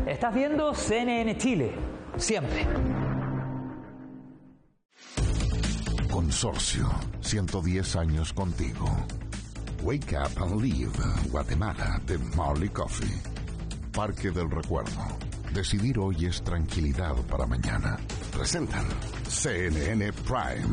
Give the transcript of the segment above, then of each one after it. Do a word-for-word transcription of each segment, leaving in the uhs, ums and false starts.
Estás viendo C N N Chile, siempre. Consorcio, ciento diez años contigo. Wake Up and Live, Guatemala, de Marley Coffee. Parque del Recuerdo. Decidir hoy es tranquilidad para mañana. Presentan C N N Prime.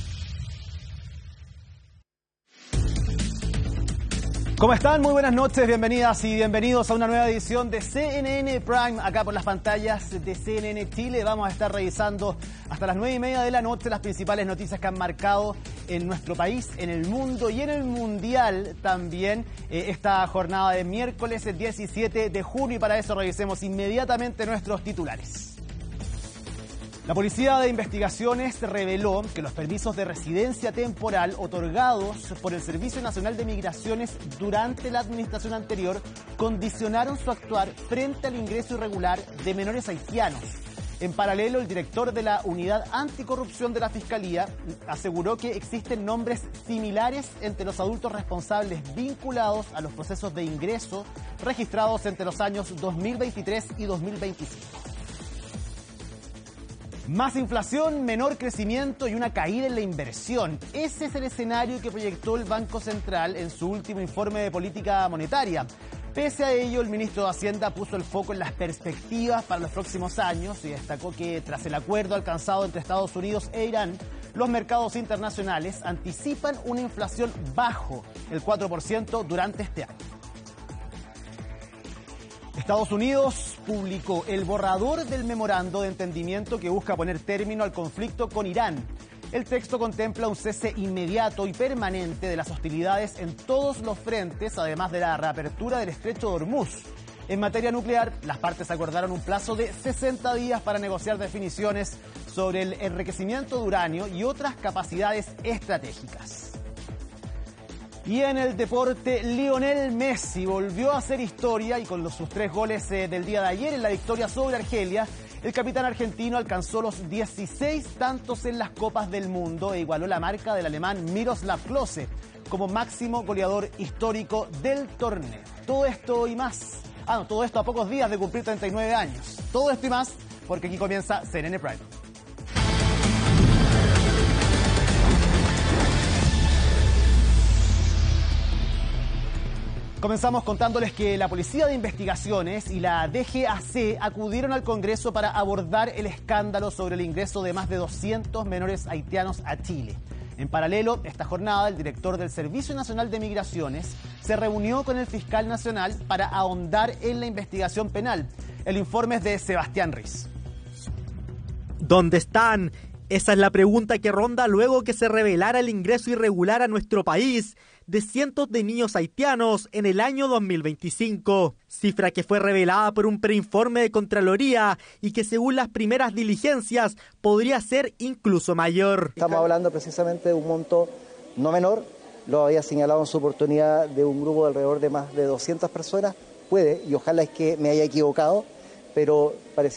¿Cómo están? Muy buenas noches, bienvenidas y bienvenidos a una nueva edición de C N N Prime, acá por las pantallas de C N N Chile. Vamos a estar revisando hasta las nueve y media de la noche las principales noticias que han marcado en nuestro país, en el mundo y en el mundial también eh, esta jornada de miércoles el diecisiete de junio, y para eso revisemos inmediatamente nuestros titulares. La Policía de Investigaciones reveló que los permisos de residencia temporal otorgados por el Servicio Nacional de Migraciones durante la administración anterior condicionaron su actuar frente al ingreso irregular de menores haitianos. En paralelo, el director de la Unidad Anticorrupción de la Fiscalía aseguró que existen nombres similares entre los adultos responsables vinculados a los procesos de ingreso registrados entre los años dos mil veintitrés y dos mil veinticinco. Más inflación, menor crecimiento y una caída en la inversión. Ese es el escenario que proyectó el Banco Central en su último informe de política monetaria. Pese a ello, el ministro de Hacienda puso el foco en las perspectivas para los próximos años y destacó que tras el acuerdo alcanzado entre Estados Unidos e Irán, los mercados internacionales anticipan una inflación bajo el cuatro por ciento durante este año. Estados Unidos publicó el borrador del memorando de entendimiento que busca poner término al conflicto con Irán. El texto contempla un cese inmediato y permanente de las hostilidades en todos los frentes, además de la reapertura del estrecho de Hormuz. En materia nuclear, las partes acordaron un plazo de sesenta días para negociar definiciones sobre el enriquecimiento de uranio y otras capacidades estratégicas. Y en el deporte, Lionel Messi volvió a hacer historia y con los, sus tres goles eh, del día de ayer en la victoria sobre Argelia, el capitán argentino alcanzó los dieciséis tantos en las Copas del Mundo e igualó la marca del alemán Miroslav Klose como máximo goleador histórico del torneo. Todo esto y más. Ah, no, todo esto a pocos días de cumplir treinta y nueve años. Todo esto y más porque aquí comienza C N N Prime. Comenzamos contándoles que la Policía de Investigaciones y la D G A C acudieron al Congreso para abordar el escándalo sobre el ingreso de más de doscientos menores haitianos a Chile. En paralelo, esta jornada, el director del Servicio Nacional de Migraciones se reunió con el fiscal nacional para ahondar en la investigación penal. El informe es de Sebastián Riz. ¿Dónde están? Esa es la pregunta que ronda luego que se revelara el ingreso irregular a nuestro país de cientos de niños haitianos en el año dos mil veinticinco, cifra que fue revelada por un preinforme de Contraloría y que según las primeras diligencias podría ser incluso mayor. Estamos hablando precisamente de un monto no menor, lo había señalado en su oportunidad de un grupo de alrededor de más de doscientas personas, puede, y ojalá es que me haya equivocado, pero pareciera